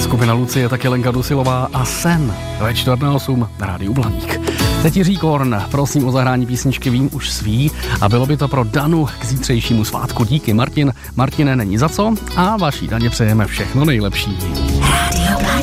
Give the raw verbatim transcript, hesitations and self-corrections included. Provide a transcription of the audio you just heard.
Skupina Lucie, taky Lenka Dusilová a Sen ve čtvrt na osm na Rádiu Blaník. Teď Jiří Korn, prosím o zahrání písničky Vím už svý a bylo by to pro Danu k zítřejšímu svátku. Díky Martin, Martine, není za co a vaší Daně přejeme všechno nejlepší.